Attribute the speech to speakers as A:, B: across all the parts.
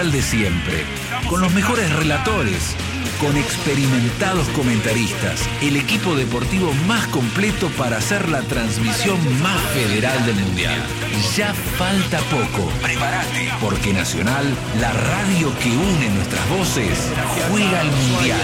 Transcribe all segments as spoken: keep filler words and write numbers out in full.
A: Mundial de siempre, con los mejores relatores, con experimentados comentaristas, el equipo deportivo más completo para hacer la transmisión más federal del Mundial. Ya falta poco. Prepárate, porque Nacional, la radio que une nuestras voces, juega el Mundial.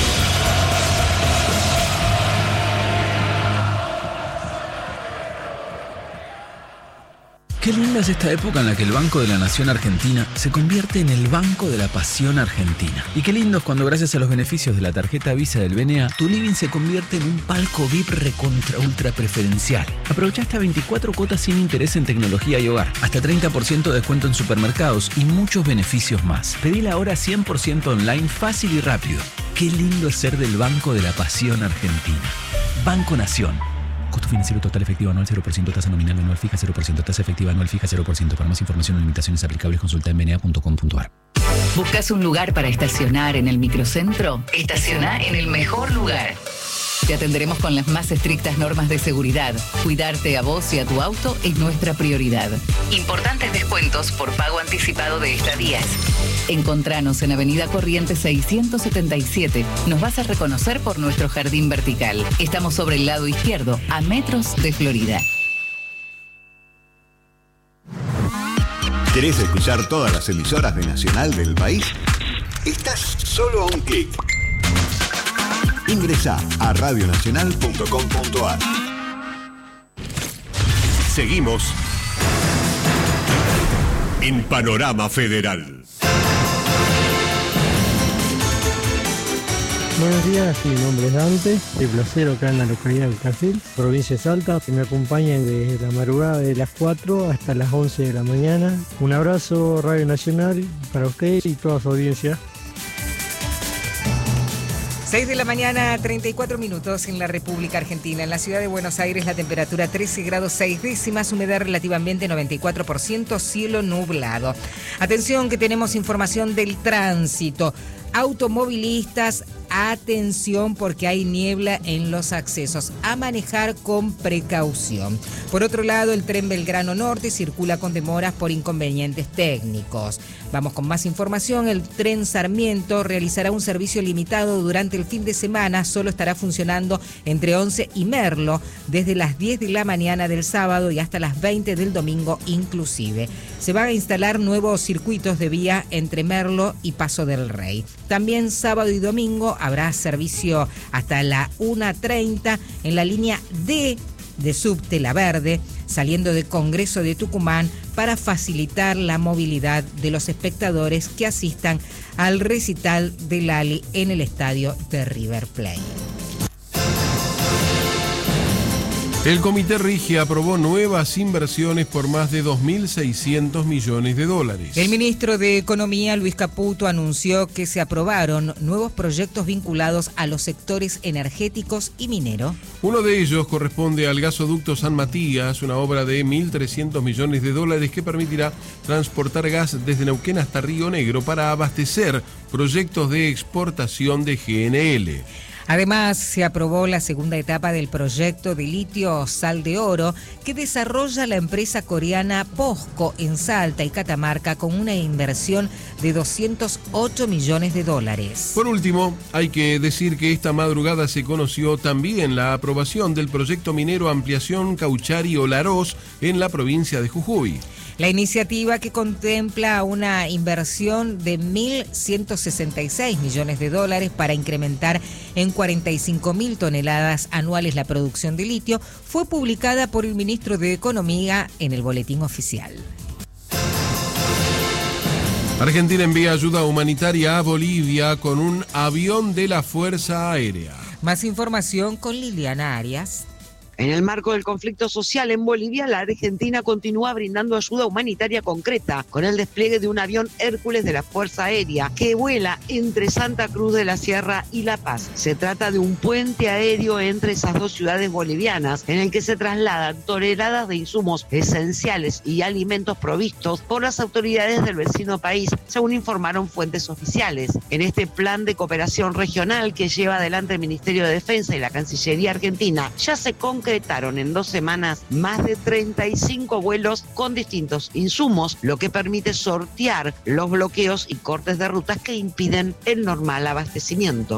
B: Qué linda es esta época en la que el Banco de la Nación Argentina se convierte en el Banco de la Pasión Argentina. Y qué lindo es cuando, gracias a los beneficios de la tarjeta Visa del B N A, tu living se convierte en un palco V I P recontra ultra preferencial. Aprovecha hasta veinticuatro cuotas sin interés en tecnología y hogar, hasta treinta por ciento de descuento en supermercados y muchos beneficios más. Pedila ahora cien por ciento online, fácil y rápido. Qué lindo es ser del Banco de la Pasión Argentina. Banco Nación. Costo financiero total efectivo anual cero por ciento, tasa nominal anual fija cero por ciento, tasa efectiva anual fija cero por ciento. Para más información o limitaciones aplicables, consulta en b n a punto com punto a r.
C: ¿Buscas un lugar para estacionar en el microcentro? Estaciona en el mejor lugar. Te atenderemos con las más estrictas normas de seguridad. Cuidarte a vos y a tu auto es nuestra prioridad. Importantes descuentos por pago anticipado de estadías. Encontranos en Avenida Corrientes seiscientos setenta y siete. Nos vas a reconocer por nuestro jardín vertical. Estamos sobre el lado izquierdo, a metros de Florida.
D: ¿Querés escuchar todas las emisoras de Nacional del país? Estás solo a un clic. Ingresá a radio nacional punto com punto a r. Seguimos en Panorama Federal.
E: Buenos días, mi nombre es Dante, de Placero, acá en la localidad de Casil, provincia de Salta, que me acompañan desde la madrugada de las cuatro hasta las once de la mañana. Un abrazo, Radio Nacional, para usted y toda su audiencia.
F: seis de la mañana, treinta y cuatro minutos en la República Argentina. En la ciudad de Buenos Aires la temperatura trece grados seis décimas, humedad relativamente noventa y cuatro por ciento, cielo nublado. Atención que tenemos información del tránsito. Automovilistas, atención porque hay niebla en los accesos. A manejar con precaución. Por otro lado, el tren Belgrano Norte circula con demoras por inconvenientes técnicos. Vamos con más información. El tren Sarmiento realizará un servicio limitado durante el fin de semana. Solo estará funcionando entre once y Merlo, desde las diez de la mañana del sábado y hasta las veinte del domingo inclusive. Se van a instalar nuevos circuitos de vía entre Merlo y Paso del Rey. También sábado y domingo habrá servicio hasta la una treinta en la línea D de Subte La Verde, saliendo de Congreso de Tucumán, para facilitar la movilidad de los espectadores que asistan al recital de Lali en el estadio de River Plate.
G: El Comité Rigi aprobó nuevas inversiones por más de dos mil seiscientos millones de dólares.
F: El ministro de Economía, Luis Caputo, anunció que se aprobaron nuevos proyectos vinculados a los sectores energéticos y minero.
G: Uno de ellos corresponde al gasoducto San Matías, una obra de mil trescientos millones de dólares que permitirá transportar gas desde Neuquén hasta Río Negro para abastecer proyectos de exportación de G N L.
F: Además, se aprobó la segunda etapa del proyecto de litio Sal de Oro que desarrolla la empresa coreana POSCO en Salta y Catamarca con una inversión de doscientos ocho millones de dólares.
G: Por último, hay que decir que esta madrugada se conoció también la aprobación del proyecto minero Ampliación Cauchari-Olaroz en la provincia de Jujuy.
F: La iniciativa, que contempla una inversión de mil ciento sesenta y seis millones de dólares para incrementar en cuarenta y cinco mil toneladas anuales la producción de litio, fue publicada por el ministro de Economía en el Boletín Oficial.
G: Argentina envía ayuda humanitaria a Bolivia con un avión de la Fuerza Aérea.
F: Más información con Liliana Arias.
H: En el marco del conflicto social en Bolivia, la Argentina continúa brindando ayuda humanitaria concreta con el despliegue de un avión Hércules de la Fuerza Aérea que vuela entre Santa Cruz de la Sierra y La Paz. Se trata de un puente aéreo entre esas dos ciudades bolivianas en el que se trasladan toneladas de insumos esenciales y alimentos provistos por las autoridades del vecino país, según informaron fuentes oficiales. En este plan de cooperación regional que lleva adelante el Ministerio de Defensa y la Cancillería Argentina, ya se concretó concretaron en dos semanas más de treinta y cinco vuelos con distintos insumos, lo que permite sortear los bloqueos y cortes de rutas que impiden el normal abastecimiento.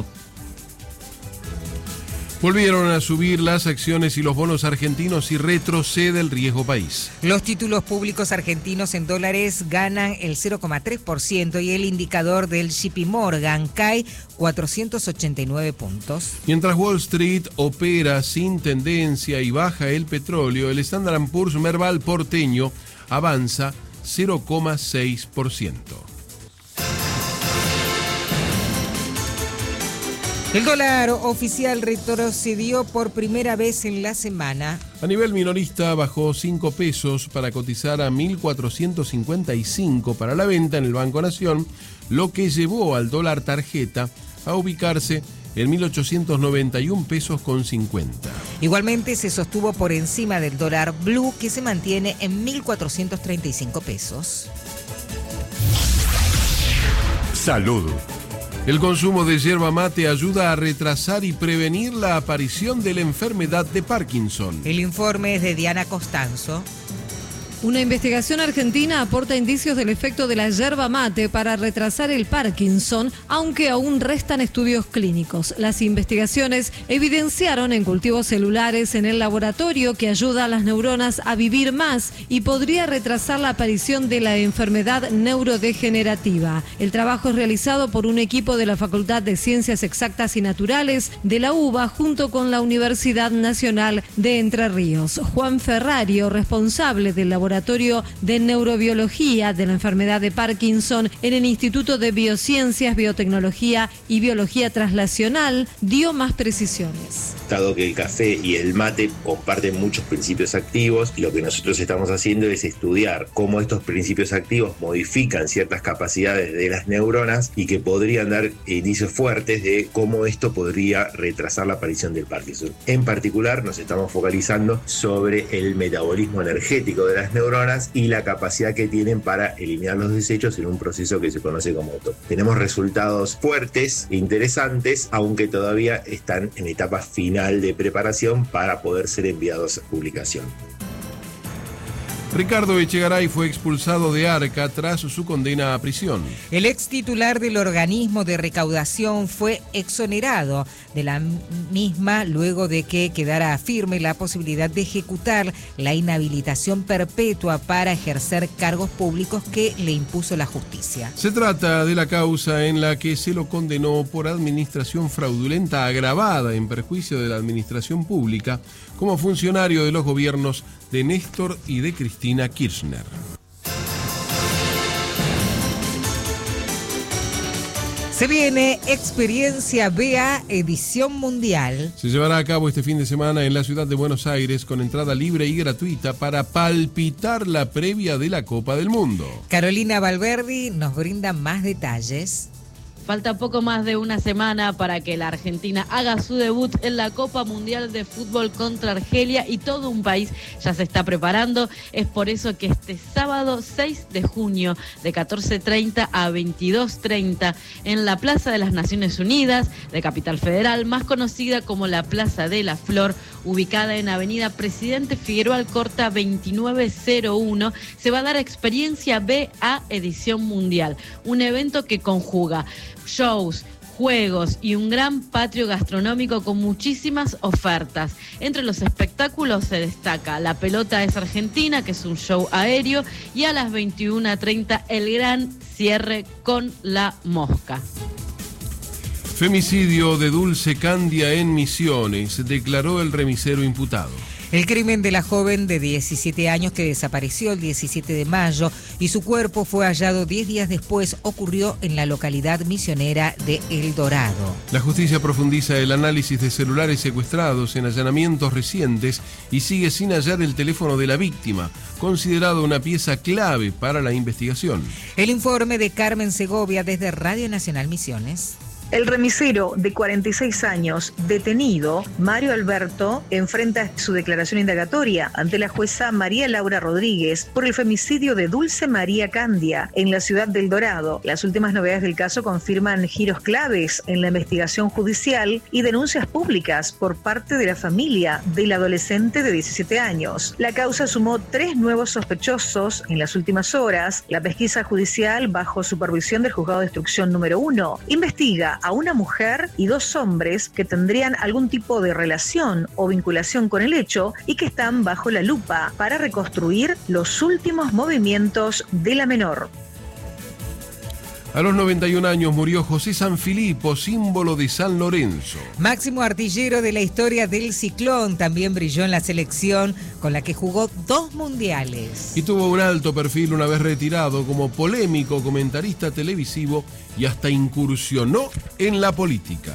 G: Volvieron a subir las acciones y los bonos argentinos y retrocede el riesgo país.
F: Los títulos públicos argentinos en dólares ganan el cero coma tres por ciento y el indicador del J P Morgan cae cuatrocientos ochenta y nueve puntos.
G: Mientras Wall Street opera sin tendencia y baja el petróleo, el Standard and Poor's Merval porteño avanza cero coma seis por ciento.
F: El dólar oficial retrocedió por primera vez en la semana.
G: A nivel minorista bajó cinco pesos para cotizar a mil cuatrocientos cincuenta y cinco para la venta en el Banco Nación, lo que llevó al dólar tarjeta a ubicarse en mil ochocientos noventa y un pesos con cincuenta.
F: Igualmente se sostuvo por encima del dólar blue, que se mantiene en mil cuatrocientos treinta y cinco pesos.
D: Salud.
G: El consumo de yerba mate ayuda a retrasar y prevenir la aparición de la enfermedad de Parkinson.
F: El informe es de Diana Costanzo.
I: Una investigación argentina aporta indicios del efecto de la yerba mate para retrasar el Parkinson, aunque aún restan estudios clínicos. Las investigaciones evidenciaron en cultivos celulares en el laboratorio que ayuda a las neuronas a vivir más y podría retrasar la aparición de la enfermedad neurodegenerativa. El trabajo es realizado por un equipo de la Facultad de Ciencias Exactas y Naturales de la UBA junto con la Universidad Nacional de Entre Ríos. Juan Ferrario, responsable del laboratorio Laboratorio de Neurobiología de la enfermedad de Parkinson en el Instituto de Biociencias, Biotecnología y Biología Translacional, dio más precisiones.
J: Dado que el café y el mate comparten muchos principios activos, y lo que nosotros estamos haciendo es estudiar cómo estos principios activos modifican ciertas capacidades de las neuronas y que podrían dar indicios fuertes de cómo esto podría retrasar la aparición del Parkinson. En particular, nos estamos focalizando sobre el metabolismo energético de las neuronas y la capacidad que tienen para eliminar los desechos en un proceso que se conoce como auto. Tenemos resultados fuertes e interesantes, aunque todavía están en etapa final de preparación para poder ser enviados a publicación.
G: Ricardo Echegaray fue expulsado de Arca tras su condena a prisión.
F: El ex titular del organismo de recaudación fue exonerado de la misma luego de que quedara firme la posibilidad de ejecutar la inhabilitación perpetua para ejercer cargos públicos que le impuso la justicia.
G: Se trata de la causa en la que se lo condenó por administración fraudulenta agravada en perjuicio de la administración pública como funcionario de los gobiernos de Néstor y de Cristina Kirchner.
F: Se viene Experiencia B A Edición Mundial.
G: Se llevará a cabo este fin de semana en la ciudad de Buenos Aires con entrada libre y gratuita para palpitar la previa de la Copa del Mundo.
F: Carolina Valverdi nos brinda más detalles.
K: Falta poco más de una semana para que la Argentina haga su debut en la Copa Mundial de Fútbol contra Argelia y todo un país ya se está preparando. Es por eso que este sábado seis de junio de catorce treinta a veintidós treinta en la Plaza de las Naciones Unidas de Capital Federal, más conocida como la Plaza de la Flor, ubicada en Avenida Presidente Figueroa Alcorta veintinueve cero uno, se va a dar Experiencia B A Edición Mundial, un evento que conjuga shows, juegos y un gran patio gastronómico con muchísimas ofertas. Entre los espectáculos se destaca La Pelota es Argentina, que es un show aéreo, y a las veintiuna treinta el gran cierre con La Mosca.
G: Femicidio de Dulce Candia en Misiones, declaró el remisero imputado.
F: El crimen de la joven de diecisiete años que desapareció el diecisiete de mayo y su cuerpo fue hallado diez días después ocurrió en la localidad misionera de El Dorado.
G: La justicia profundiza el análisis de celulares secuestrados en allanamientos recientes y sigue sin hallar el teléfono de la víctima, considerado una pieza clave para la investigación.
F: El informe de Carmen Segovia desde Radio Nacional Misiones.
L: El remisero de cuarenta y seis años, detenido, Mario Alberto, enfrenta su declaración indagatoria ante la jueza María Laura Rodríguez por el femicidio de Dulce María Candia en la ciudad del Dorado. Las últimas novedades del caso confirman giros claves en la investigación judicial y denuncias públicas por parte de la familia del adolescente de diecisiete años. La causa sumó tres nuevos sospechosos en las últimas horas. La pesquisa judicial, bajo supervisión del juzgado de instrucción número uno, investiga a una mujer y dos hombres que tendrían algún tipo de relación o vinculación con el hecho y que están bajo la lupa para reconstruir los últimos movimientos de la menor.
G: A los noventa y un años murió José Sanfilippo, símbolo de San Lorenzo.
F: Máximo artillero de la historia del Ciclón, también brilló en la selección con la que jugó dos mundiales.
G: Y tuvo un alto perfil una vez retirado como polémico comentarista televisivo y hasta incursionó en la política.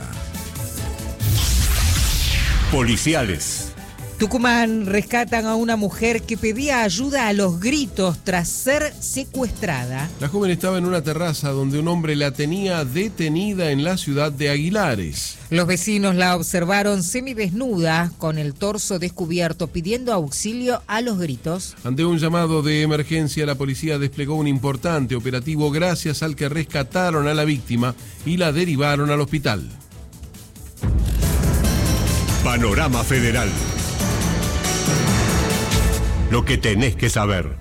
D: Policiales.
F: Tucumán, rescatan a una mujer que pedía ayuda a los gritos tras ser secuestrada.
G: La joven estaba en una terraza donde un hombre la tenía detenida en la ciudad de Aguilares.
F: Los vecinos la observaron semidesnuda, con el torso descubierto, pidiendo auxilio a los gritos.
G: Ante un llamado de emergencia, la policía desplegó un importante operativo gracias al que rescataron a la víctima y la derivaron al hospital.
D: Panorama Federal. Lo que tenés que saber.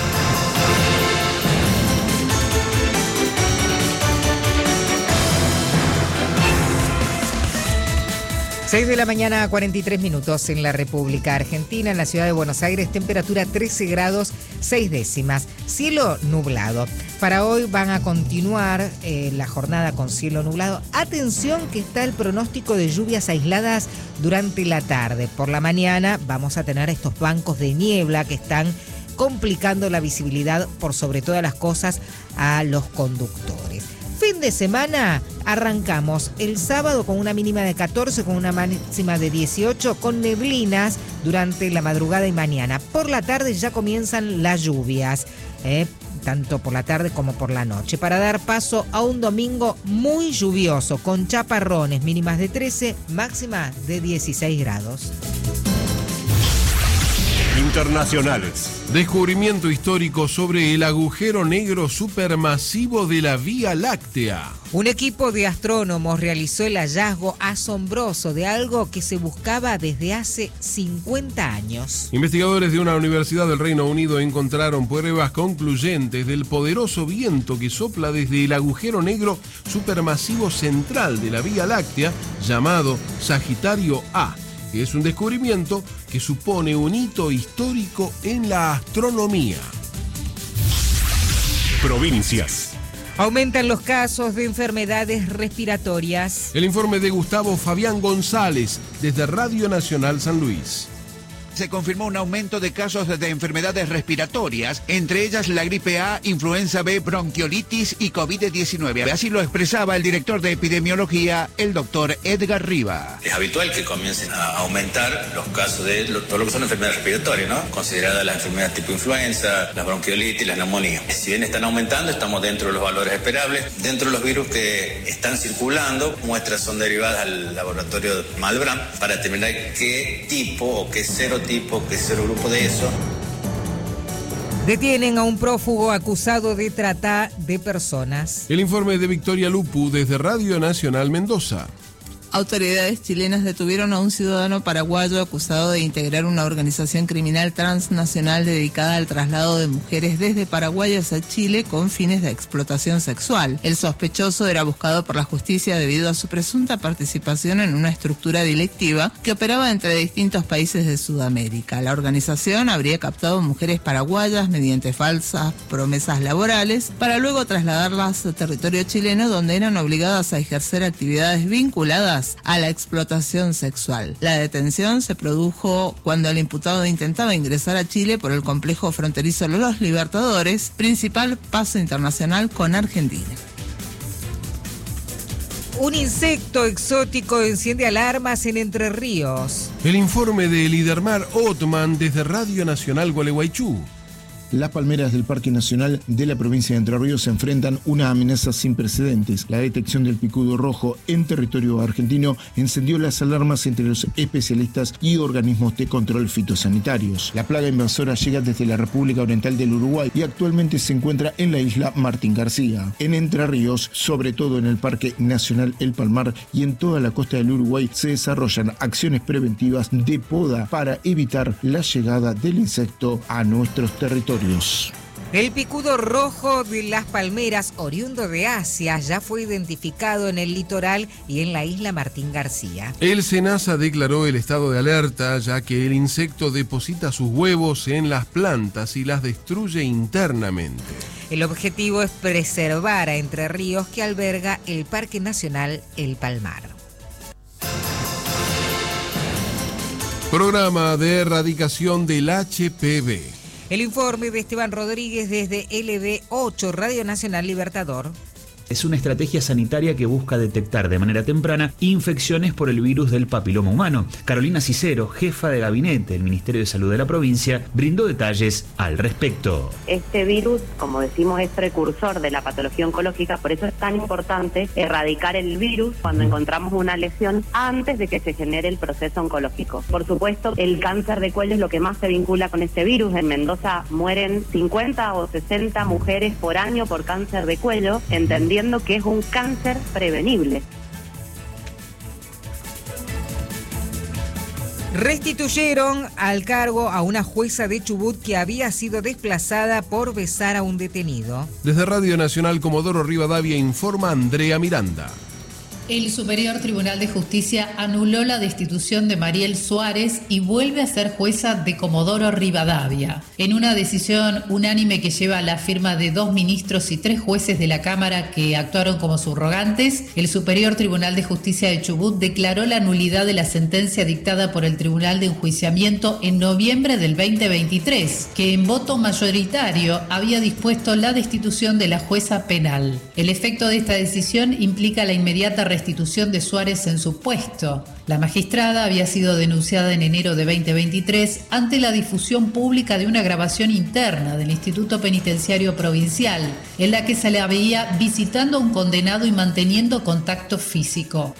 F: seis de la mañana, cuarenta y tres minutos en la República Argentina, en la ciudad de Buenos Aires, temperatura trece grados seis décimas, cielo nublado. Para hoy van a continuar eh, la jornada con cielo nublado. Atención que está el pronóstico de lluvias aisladas durante la tarde. Por la mañana vamos a tener estos bancos de niebla que están complicando la visibilidad por sobre todas las cosas a los conductores. Fin de semana arrancamos el sábado con una mínima de catorce, con una máxima de dieciocho, con neblinas durante la madrugada y mañana. Por la tarde ya comienzan las lluvias, eh, tanto por la tarde como por la noche, para dar paso a un domingo muy lluvioso, con chaparrones, mínimas de trece, máxima de dieciséis grados.
D: Internacionales.
G: Descubrimiento histórico sobre el agujero negro supermasivo de la Vía Láctea.
F: Un equipo de astrónomos realizó el hallazgo asombroso de algo que se buscaba desde hace cincuenta años.
G: Investigadores de una universidad del Reino Unido encontraron pruebas concluyentes del poderoso viento que sopla desde el agujero negro supermasivo central de la Vía Láctea, llamado Sagitario A, que es un descubrimiento que supone un hito histórico en la astronomía.
D: Provincias.
F: Aumentan los casos de enfermedades respiratorias.
G: El informe de Gustavo Fabián González desde Radio Nacional San Luis.
M: Se confirmó un aumento de casos de enfermedades respiratorias, entre ellas la gripe A, influenza B, bronquiolitis y COVID diecinueve. Así lo expresaba el director de epidemiología, el doctor Edgar Riva.
N: Es habitual que comiencen a aumentar los casos de lo, todo lo que son enfermedades respiratorias, ¿no? Consideradas las enfermedades tipo influenza, las bronquiolitis, las neumonías. Si bien están aumentando, estamos dentro de los valores esperables. Dentro de los virus que están circulando, muestras son derivadas al laboratorio Malbrán para determinar qué tipo o qué serotipo tipo, que es el grupo de eso.
F: Detienen a un prófugo acusado de trata de personas.
G: El informe de Victoria Lupu desde Radio Nacional Mendoza.
O: Autoridades chilenas detuvieron a un ciudadano paraguayo acusado de integrar una organización criminal transnacional dedicada al traslado de mujeres desde Paraguay hacia Chile con fines de explotación sexual. El sospechoso era buscado por la justicia debido a su presunta participación en una estructura delictiva que operaba entre distintos países de Sudamérica. La organización habría captado mujeres paraguayas mediante falsas promesas laborales para luego trasladarlas a territorio chileno, donde eran obligadas a ejercer actividades vinculadas a la explotación sexual. La detención se produjo cuando el imputado intentaba ingresar a Chile por el complejo fronterizo Los Libertadores, principal paso internacional con Argentina.
F: Un insecto exótico enciende alarmas en Entre Ríos.
G: El informe de Lidermar Otman desde Radio Nacional Gualeguaychú.
P: Las palmeras del Parque Nacional de la provincia de Entre Ríos se enfrentan una amenaza sin precedentes. La detección del picudo rojo en territorio argentino encendió las alarmas entre los especialistas y organismos de control fitosanitarios. La plaga invasora llega desde la República Oriental del Uruguay y actualmente se encuentra en la isla Martín García. En Entre Ríos, sobre todo en el Parque Nacional El Palmar y en toda la costa del Uruguay, se desarrollan acciones preventivas de poda para evitar la llegada del insecto a nuestros territorios.
F: El picudo rojo de las palmeras, oriundo de Asia, ya fue identificado en el litoral y en la isla Martín García.
G: El SENASA declaró el estado de alerta, ya que el insecto deposita sus huevos en las plantas y las destruye internamente.
F: El objetivo es preservar a Entre Ríos, que alberga el Parque Nacional El Palmar.
G: Programa de erradicación del H P V.
F: El informe de Esteban Rodríguez desde L B ocho, Radio Nacional Libertador.
Q: Es una estrategia sanitaria que busca detectar de manera temprana infecciones por el virus del papiloma humano. Carolina Cicero, jefa de gabinete del Ministerio de Salud de la provincia, brindó detalles al respecto.
R: Este virus, como decimos, es precursor de la patología oncológica, por eso es tan importante erradicar el virus cuando encontramos una lesión antes de que se genere el proceso oncológico. Por supuesto, el cáncer de cuello es lo que más se vincula con este virus. En Mendoza mueren cincuenta o sesenta mujeres por año por cáncer de cuello, entendiendo que es un cáncer prevenible.
F: Restituyeron al cargo a una jueza de Chubut que había sido desplazada por besar a un detenido.
G: Desde Radio Nacional Comodoro Rivadavia informa Andrea Miranda.
S: El Superior Tribunal de Justicia anuló la destitución de Mariel Suárez y vuelve a ser jueza de Comodoro Rivadavia. En una decisión unánime que lleva la firma de dos ministros y tres jueces de la Cámara que actuaron como subrogantes, el Superior Tribunal de Justicia de Chubut declaró la nulidad de la sentencia dictada por el Tribunal de Enjuiciamiento en noviembre del veinte veintitrés, que en voto mayoritario había dispuesto la destitución de la jueza penal. El efecto de esta decisión implica la inmediata restitución de Suárez en su puesto. La magistrada había sido denunciada en enero de veinte veintitrés ante la difusión pública de una grabación interna del Instituto Penitenciario Provincial, en la que se la veía visitando a un condenado y manteniendo contacto físico.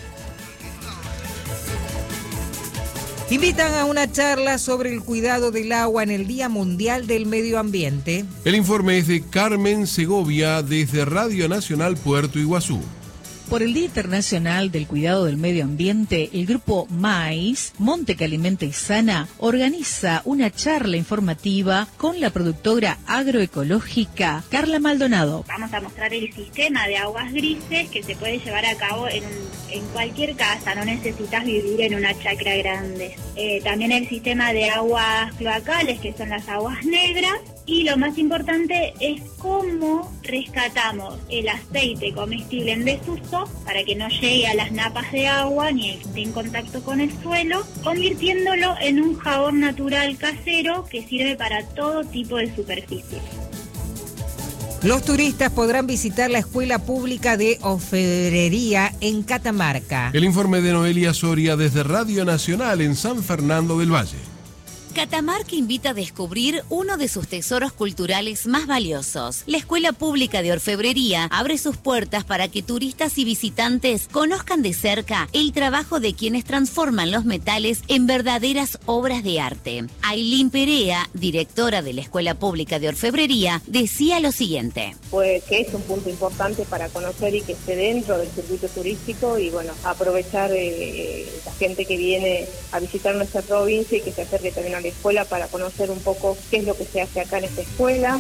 F: Invitan a una charla sobre el cuidado del agua en el Día Mundial del Medio Ambiente.
G: El informe es de Carmen Segovia desde Radio Nacional Puerto Iguazú.
T: Por el Día Internacional del Cuidado del Medio Ambiente, el grupo MAIS, Monte que Alimenta y Sana, organiza una charla informativa con la productora agroecológica Carla Maldonado.
U: Vamos a mostrar el sistema de aguas grises que se puede llevar a cabo en, en cualquier casa, no necesitas vivir en una chacra grande. Eh, también el sistema de aguas cloacales, que son las aguas negras. Y lo más importante es cómo rescatamos el aceite comestible en desuso para que no llegue a las napas de agua ni esté en contacto con el suelo, convirtiéndolo en un jabón natural casero que sirve para todo tipo de superficie.
F: Los turistas podrán visitar la Escuela Pública de Orfebrería en Catamarca.
G: El informe de Noelia Soria desde Radio Nacional en San Fernando del Valle.
V: Catamarca invita a descubrir uno de sus tesoros culturales más valiosos. La Escuela Pública de Orfebrería abre sus puertas para que turistas y visitantes conozcan de cerca el trabajo de quienes transforman los metales en verdaderas obras de arte. Ailín Perea, directora de la Escuela Pública de Orfebrería, decía lo siguiente.
W: Pues que es un punto importante para conocer y que esté dentro del circuito turístico y bueno, aprovechar eh, la gente que viene a visitar nuestra provincia y que se acerque también a la escuela para conocer un poco qué es lo que se hace acá en esta escuela.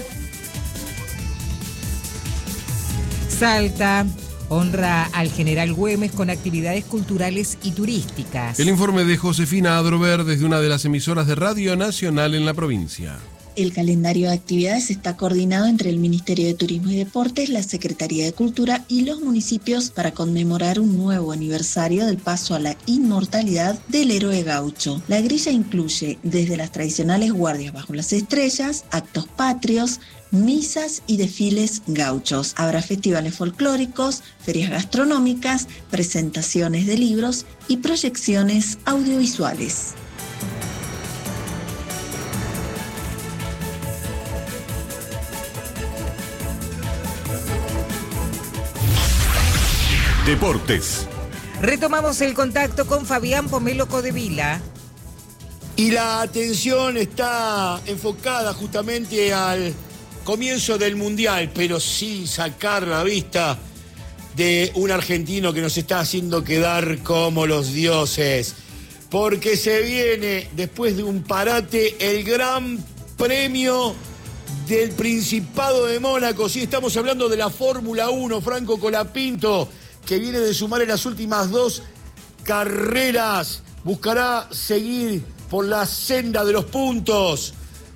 F: Salta honra al general Güemes con actividades culturales y turísticas.
G: El informe de Josefina Adrover desde una de las emisoras de Radio Nacional en la provincia.
X: El calendario de actividades está coordinado entre el Ministerio de Turismo y Deportes, la Secretaría de Cultura y los municipios para conmemorar un nuevo aniversario del paso a la inmortalidad del héroe gaucho. La grilla incluye desde las tradicionales guardias bajo las estrellas, actos patrios, misas y desfiles gauchos. Habrá festivales folclóricos, ferias gastronómicas, presentaciones de libros y proyecciones audiovisuales.
D: Deportes.
F: Retomamos el contacto con Fabián Pomelo Codevila.
A: Y la atención está enfocada justamente al comienzo del Mundial, pero sin sacar la vista de un argentino que nos está haciendo quedar como los dioses. Porque se viene, después de un parate, el Gran Premio del Principado de Mónaco. Sí, estamos hablando de la Fórmula uno, Franco Colapinto, que viene de sumar en las últimas dos carreras. Buscará seguir por la senda de los puntos.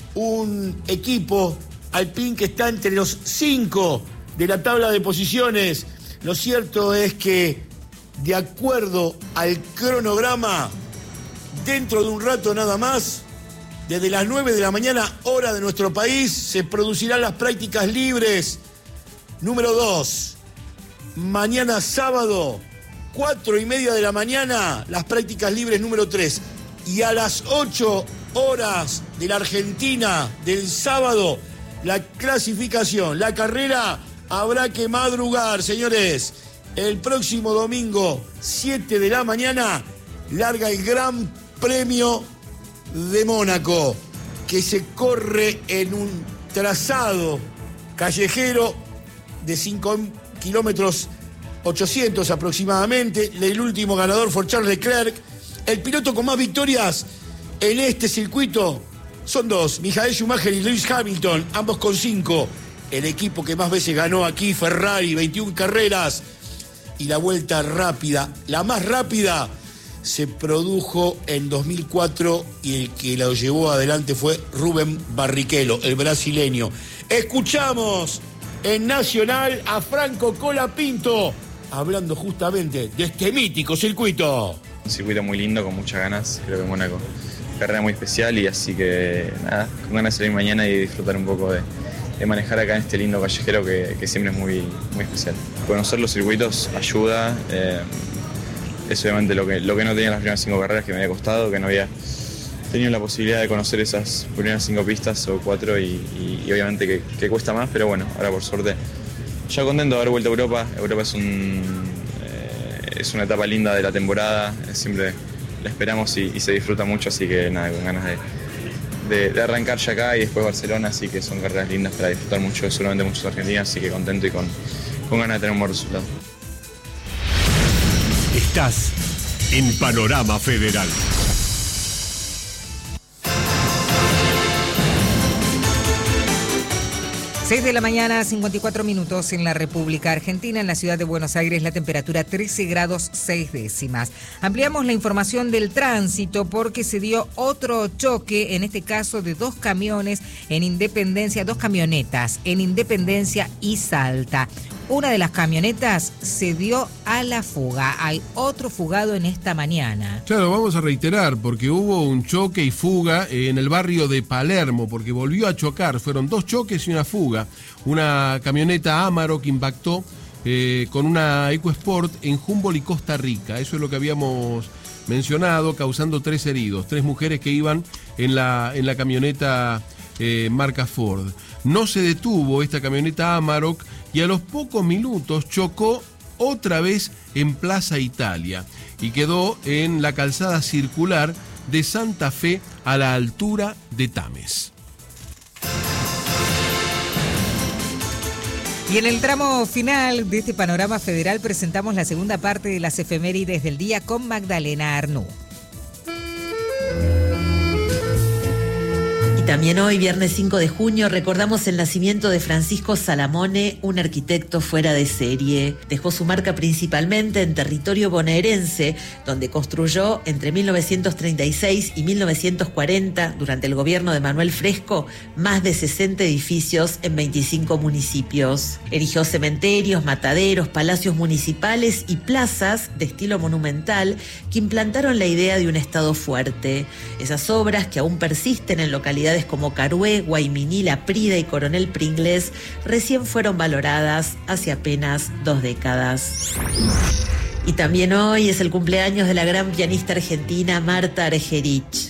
A: Un equipo Alpine que está entre los cinco de la tabla de posiciones. Lo cierto es que, de acuerdo al cronograma, dentro de un rato nada más, desde las nueve de la mañana, hora de nuestro país, se producirán las prácticas libres. Número dos, mañana sábado, cuatro y media de la mañana, las prácticas libres número tres. Y a las ocho horas de la Argentina del sábado, la clasificación, la carrera, habrá que madrugar, señores. El próximo domingo, siete de la mañana, larga el Gran Premio de Mónaco, que se corre en un trazado callejero de cinco kilómetros ochocientos aproximadamente. El último ganador fue Charles Leclerc. El piloto con más victorias en este circuito son dos, Michael Schumacher y Lewis Hamilton, ambos con cinco. El equipo que más veces ganó aquí, Ferrari, veintiuna carreras. Y la vuelta rápida, la más rápida, se produjo en dos mil cuatro y el que lo llevó adelante fue Rubén Barrichello, el brasileño. Escuchamos en Nacional a Franco Colapinto hablando justamente de este mítico circuito.
B: Un circuito muy lindo, con muchas ganas, creo que Mónaco. Carrera muy especial y así que nada, con ganas de salir mañana y disfrutar un poco de, de manejar acá en este lindo callejero que, que siempre es muy, muy especial. Conocer los circuitos ayuda. Eh, Es obviamente lo que, lo que no tenía en las primeras cinco carreras, que me había costado, que no había tenido la posibilidad de conocer esas primeras cinco pistas o cuatro y, y, y obviamente que, que cuesta más, pero bueno, ahora por suerte ya contento de haber vuelto a Europa. Europa es, un, eh, es una etapa linda de la temporada, siempre la esperamos y, y se disfruta mucho, así que nada, con ganas de, de, de arrancar ya acá y después Barcelona, así que son carreras lindas para disfrutar mucho, seguramente muchos argentinos, así que contento y con, con ganas de tener un buen resultado.
D: Estás en Panorama Federal.
F: seis de la mañana, cincuenta y cuatro minutos en la República Argentina. En la ciudad de Buenos Aires la temperatura trece grados seis décimas. Ampliamos la información del tránsito porque se dio otro choque, en este caso de dos camiones en Independencia, dos camionetas en Independencia y Salta. Una de las camionetas se dio a la fuga. Hay otro fugado en esta mañana.
G: Claro, vamos a reiterar, porque hubo un choque y fuga en el barrio de Palermo, porque volvió a chocar. Fueron dos choques y una fuga. Una camioneta Amarok que impactó eh, con una EcoSport en Humboldt y Costa Rica. Eso es lo que habíamos mencionado, causando tres heridos. Tres mujeres que iban en la, en la camioneta eh, marca Ford. No se detuvo esta camioneta Amarok y a los pocos minutos chocó otra vez en Plaza Italia y quedó en la calzada circular de Santa Fe a la altura de Tames.
F: Y en el tramo final de este Panorama Federal presentamos la segunda parte de las efemérides del día con Magdalena Arnú.
C: También hoy, viernes cinco de junio, recordamos el nacimiento de Francisco Salamone, un arquitecto fuera de serie. Dejó su marca principalmente en territorio bonaerense, donde construyó entre mil novecientos treinta y seis y mil novecientos cuarenta, durante el gobierno de Manuel Fresco, más de sesenta edificios en veinticinco municipios. Erigió cementerios, mataderos, palacios municipales y plazas de estilo monumental que implantaron la idea de un Estado fuerte. Esas obras, que aún persisten en localidades como Carué, Guayminí, La Prida y Coronel Pringles, recién fueron valoradas hace apenas dos décadas. Y también hoy es el cumpleaños de la gran pianista argentina Marta Argerich.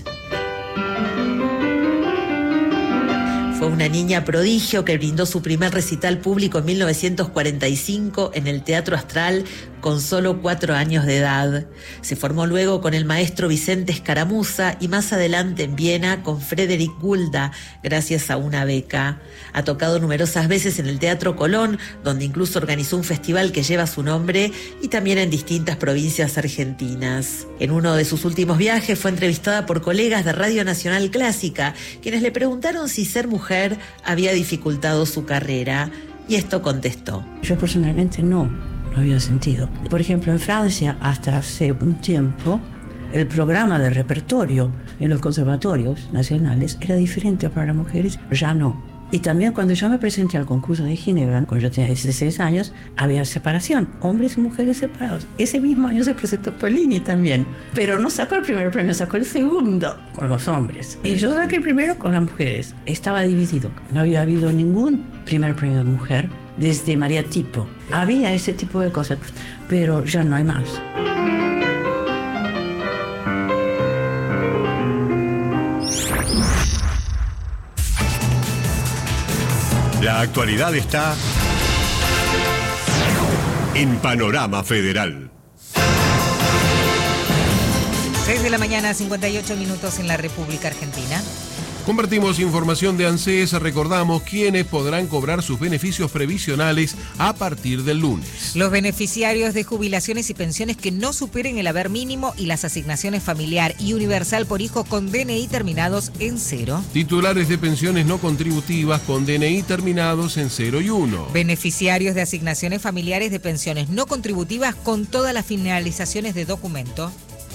C: Fue una niña prodigio que brindó su primer recital público en mil novecientos cuarenta y cinco en el Teatro Astral con solo cuatro años de edad. Se formó luego con el maestro Vicente Escaramuza y más adelante en Viena con Frederick Gulda, gracias a una beca. Ha tocado numerosas veces en el Teatro Colón, donde incluso organizó un festival que lleva su nombre, y también en distintas provincias argentinas. En uno de sus últimos viajes fue entrevistada por colegas de Radio Nacional Clásica, quienes le preguntaron si ser mujer había dificultado su carrera, y esto contestó.
E: Yo personalmente no, no había sentido. Por ejemplo, en Francia, hasta hace un tiempo, el programa de repertorio en los conservatorios nacionales era diferente para las mujeres, ya no. Y también cuando yo me presenté al concurso de Ginebra, cuando yo tenía dieciséis años, había separación, hombres y mujeres separados. Ese mismo año se presentó Polini también, pero no sacó el primer premio, sacó el segundo con los hombres. Y yo saqué el primero con las mujeres. Estaba dividido, no había habido ningún primer premio de mujer desde María Tipo. Había ese tipo de cosas, pero ya no hay más.
H: La actualidad está en Panorama Federal.
F: seis de la mañana, cincuenta y ocho minutos en la República Argentina.
G: Compartimos información de ANSES, recordamos quiénes podrán cobrar sus beneficios previsionales a partir del lunes.
F: Los beneficiarios de jubilaciones y pensiones que no superen el haber mínimo y las asignaciones familiar y universal por hijo con D N I terminados en cero.
G: Titulares de pensiones no contributivas con D N I terminados en cero y uno.
F: Beneficiarios de asignaciones familiares de pensiones no contributivas con todas las finalizaciones de documento.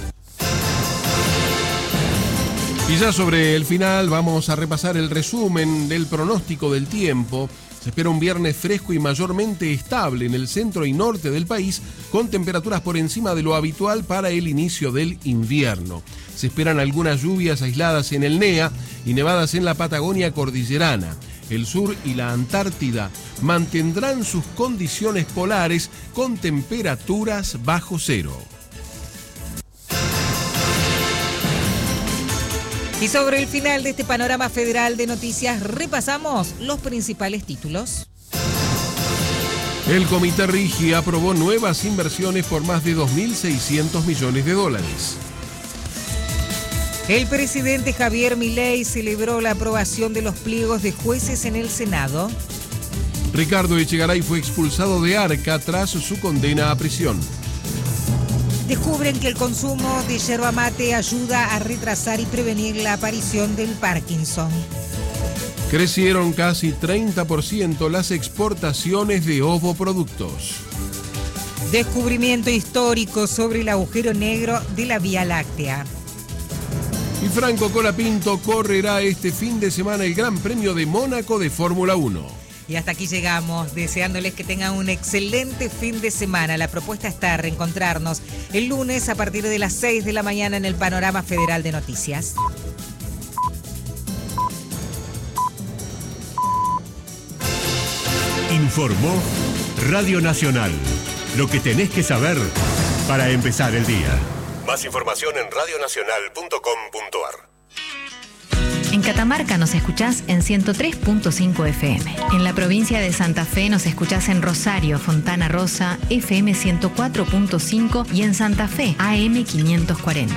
G: Y ya sobre el final vamos a repasar el resumen del pronóstico del tiempo. Se espera un viernes fresco y mayormente estable en el centro y norte del país, con temperaturas por encima de lo habitual para el inicio del invierno. Se esperan algunas lluvias aisladas en el N E A y nevadas en la Patagonia cordillerana. El sur y la Antártida mantendrán sus condiciones polares con temperaturas bajo cero.
F: Y sobre el final de este panorama federal de noticias, repasamos los principales títulos.
G: El Comité Rigi aprobó nuevas inversiones por más de dos mil seiscientos millones de dólares.
F: El presidente Javier Milei celebró la aprobación de los pliegos de jueces en el Senado.
G: Ricardo Echegaray fue expulsado de Arca tras su condena a prisión.
F: Descubren que el consumo de yerba mate ayuda a retrasar y prevenir la aparición del Parkinson.
G: Crecieron casi treinta por ciento las exportaciones de ovoproductos.
F: Descubrimiento histórico sobre el agujero negro de la Vía Láctea.
G: Y Franco Colapinto correrá este fin de semana el Gran Premio de Mónaco de Fórmula uno.
F: Y hasta aquí llegamos, deseándoles que tengan un excelente fin de semana. La propuesta está reencontrarnos el lunes a partir de las seis de la mañana en el Panorama Federal de Noticias.
H: Informó Radio Nacional. Lo que tenés que saber para empezar el día. Más información en radio nacional punto com punto ar.
I: En Catamarca nos escuchás en ciento tres punto cinco F M. En la provincia de Santa Fe nos escuchás en Rosario, Fontana Rosa, F M ciento cuatro punto cinco y en Santa Fe, A M quinientos cuarenta.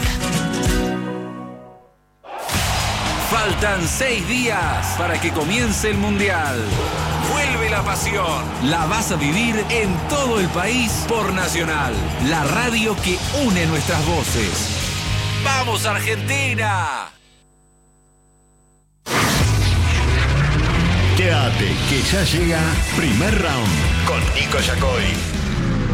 J: Faltan seis días para que comience el Mundial. Vuelve la pasión. La vas a vivir en todo el país por Nacional, la radio que une nuestras voces. ¡Vamos, Argentina!
H: Quédate, que ya llega Primer Round con Nico Yacoy.